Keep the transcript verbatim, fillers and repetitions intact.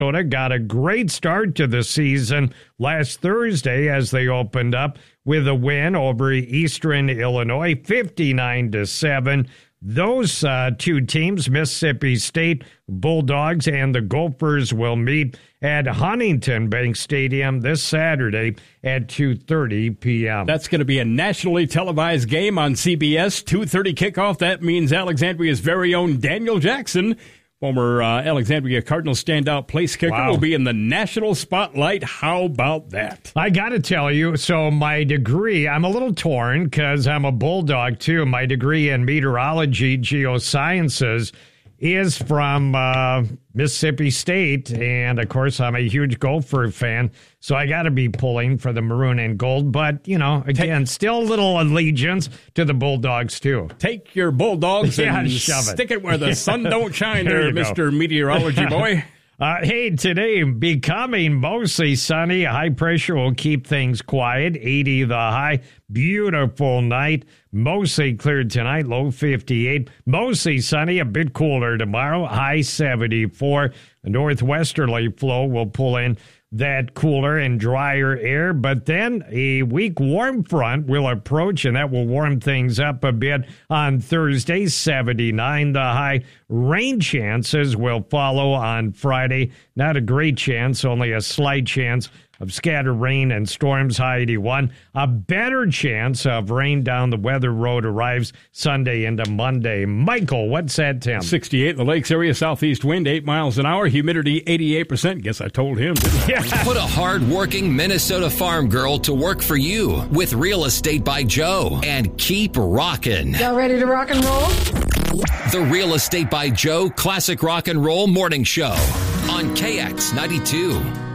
Minnesota got a great start to the season last Thursday as they opened up with a win over Eastern Illinois, fifty-nine to seven. Those uh, two teams, Mississippi State Bulldogs and the Gophers, will meet at Huntington Bank Stadium this Saturday at two thirty p.m. That's going to be a nationally televised game on C B S, two thirty kickoff. That means Alexandria's very own Daniel Jackson, former uh, Alexandria Cardinals standout place kicker, wow. will be in the national spotlight. How about that? I got to tell you, so my degree, I'm a little torn because I'm a Bulldog too. My degree in meteorology, geosciences, is from uh, Mississippi State, and of course I'm a huge Gopher fan, so I got to be pulling for the maroon and gold, but, you know, again, take, still a little allegiance to the Bulldogs, too. Take your Bulldogs yeah, and shove stick it. it where the yeah. sun don't shine there, there, Mister Meteorology Boy. Uh, hey, today becoming mostly sunny. High pressure will keep things quiet. eighty the high. Beautiful night. Mostly cleared tonight. Low fifty-eight. Mostly sunny. A bit cooler tomorrow. High seventy-four. A northwesterly flow will pull in that cooler and drier air, but then a weak warm front will approach, and that will warm things up a bit on Thursday, seventy-nine the high. Rain chances will follow on Friday. Not a great chance, only a slight chance of scattered rain and storms, high eighty-one. A better chance of rain down the weather road arrives Sunday into Monday. Michael, what's that, Tim? sixty-eight in the Lakes area, southeast wind, eight miles an hour, humidity eighty-eight percent. Guess I told him. Yeah. Put a hard-working Minnesota farm girl to work for you with Real Estate by Joe and keep rockin'. Y'all ready to rock and roll? The Real Estate by Joe Classic Rock and Roll Morning Show on K X ninety-two.